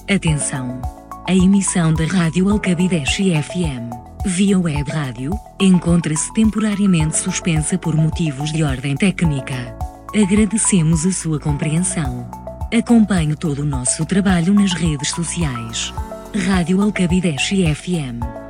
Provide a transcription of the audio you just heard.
Atenção! A emissão da Rádio Alcabideche FM, via web rádio, encontra-se temporariamente suspensa por motivos de ordem técnica. Agradecemos a sua compreensão. Acompanhe todo o nosso trabalho nas redes sociais. Rádio Alcabideche FM.